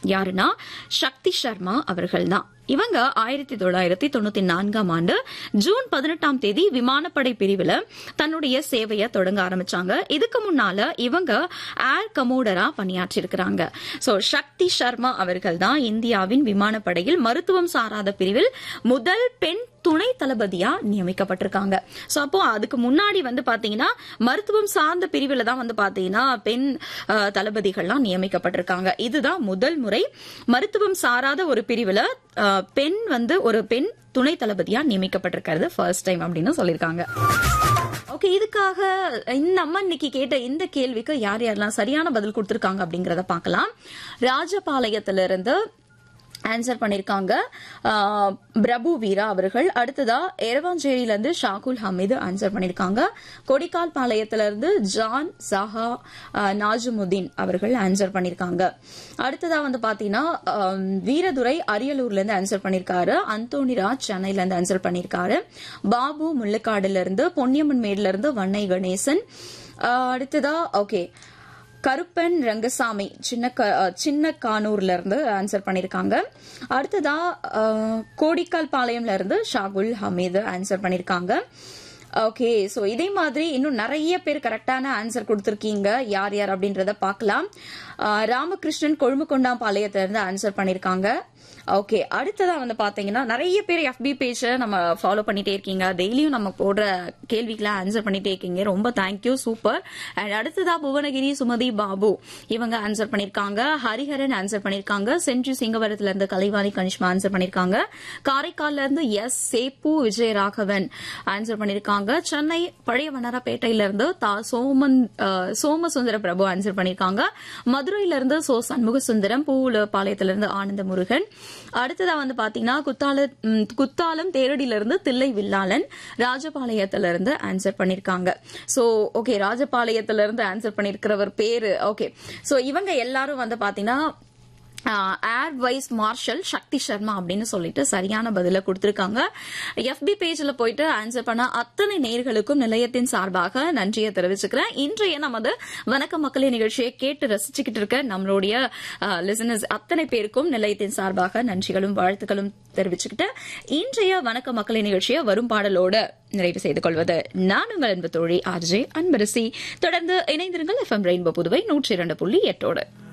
யாருன்னா சக்தி சர்மா அவர்கள் தான். இவங்க 1994 ஜூன் 18 விமானப்படை பிரிவுல தன்னுடைய சேவையை தொடங்க ஆரம்பிச்சாங்க. இதுக்கு முன்னால இவங்க ஏர் கமோடரா பணியாற்றிருக்கிறாங்க. சோ சக்தி சர்மா அவர்கள் தான் இந்தியாவின் விமானப்படையில் மருத்துவம் சாராத பிரிவில் முதல் பெண் துணை தளபதியா நியமிக்கப்பட்டிருக்காங்க. சோ அப்போ அதுக்கு முன்னாடி பாத்தீங்கன்னா மருத்துவம் சார்ந்த பிரிவுல தான் பாத்தீங்கன்னா பெண் தளபதிகள்லாம் நியமிக்கப்பட்டிருக்காங்க. இதுதான் முதல் முறை மருத்துவம் சாராத ஒரு பிரிவுல பெண் ஒரு பெண் துணை தளபதியா நியமிக்கப்பட்டிருக்கிறது ஃபர்ஸ்ட் டைம் அப்படின்னு சொல்லியிருக்காங்க. ஓகே, இதுக்காக நம்ம இன்னைக்கு கேட்ட இந்த கேள்விக்கு யார் யாரெல்லாம் சரியான பதில் கொடுத்திருக்காங்க அப்படிங்கறத பார்க்கலாம். ராஜபாளையத்திலிருந்து ஆன்சர் பண்ணிருக்காங்க பிரபு வீரா அவர்கள். அடுத்ததா எரவாஞ்சேரியிலிருந்து ஷாகுல் ஹமீது ஆன்சர் பண்ணிருக்காங்க. கொடிக்கால் பாளையத்திலிருந்து ஜான் சஹா நாஜுமுதீன் அவர்கள் ஆன்சர் பண்ணிருக்காங்க. அடுத்ததா பாத்தீங்கன்னா வீரதுரை அரியலூர்ல இருந்து ஆன்சர் பண்ணிருக்காரு. அந்தோனிராஜ் சென்னையில இருந்து ஆன்சர் பண்ணிருக்காரு. பாபு முள்ளுக்காடுல இருந்து, பொன்னியம்மன் மேடுல இருந்து வண்ணை கணேசன். அடுத்ததா ஓகே கருப்பன் ரங்கசாமி சின்ன கானூர்ல இருந்து ஆன்சர் பண்ணிருக்காங்க. அடுத்ததா கோடிக்கால் பாளையம்ல இருந்து ஷாகுல் ஹமீது ஆன்சர் பண்ணிருக்காங்க. ஓகே, சோ இதே மாதிரி இன்னும் நிறைய பேர் கரெக்டான ஆன்சர் கொடுத்திருக்கீங்க. யார் யார் அப்படின்றத பார்க்கலாம். ராமகிருஷ்ணன் கொழும்புகொண்டாம்பாளையத்துல இருந்து ஆன்சர் பண்ணிருக்காங்க. ஓகே, அடுத்ததா பாத்தீங்கன்னா நிறைய பேர் FB பேஜ நம்ம ஃபாலோ பண்ணிட்டே இருக்கீங்க. டெய்லியும் நம்ம போடுற கேள்விகளை ஆன்சர் பண்ணிட்டே இருக்கீங்க. ரொம்ப தேங்க்யூ, சூப்பர். அண்ட் அடுத்ததா புவனகிரி சுமதி பாபு இவங்க ஆன்சர் பண்ணிருக்காங்க. ஹரிஹரன் ஆன்சர் பண்ணிருக்காங்க. சென்ட்ரி சிங்கவரத்துல இருந்து கலைவாணி கனிஷ்மா ஆன்சர் பண்ணிருக்காங்க. காரைக்கால்ல இருந்து எஸ் சேப்பு விஜயராகவன் ஆன்சர் பண்ணிருக்காங்க. சென்னை பழைய வண்ணாரப்பேட்டையில இருந்து சோமசுந்தர பிரபு ஆன்சர் பண்ணிருக்காங்க. மதுரையில இருந்து சோ சண்முகசுந்தரம், பூவுலபாளையத்தில இருந்து ஆனந்த முருகன். அடுத்ததா பாத்தீங்கன்னா குத்தாலம் தேரடியில இருந்து தில்லை வில்லாளன் ராஜபாளையத்தில இருந்து ஆன்சர் பண்ணிருக்காங்க. சோ ஓகே, ராஜபாளையத்தில இருந்து ஆன்சர் பண்ணிருக்கிறவர் பேரு ஓகே. சோ இவங்க எல்லாரும் பாத்தீங்கன்னா ஏர் வைஸ் மார்ஷல் சக்தி சர்மா அப்படின்னு சொல்லிட்டு சரியான பதில கொடுத்திருக்காங்க. FB பேஜ்ல போயிட்டு ஆன்சர் பண்ண அத்தனை நேயர்களுக்கும் நிலையத்தின் சார்பாக நன்றியை தெரிவிச்சுக்கிறேன். இன்றைய நமது வணக்க மக்களே நிகழ்ச்சியை கேட்டு ரசிச்சுக்கிட்டு இருக்க நம்மளுடைய லிசனர்ஸ் அத்தனை பேருக்கும் நிலையத்தின் சார்பாக நன்றிகளும் வாழ்த்துக்களும் தெரிவிச்சுக்கிட்டு இன்றைய வணக்க மக்களே நிகழ்ச்சியை வரும் பாடலோட நிறைவு செய்து கொள்வது நான் உங்கள் அன்பு தோழி RJ அன்பரசி. தொடர்ந்து இணைந்திருங்கள் FM ரெயின்போ புதுவை 102.8.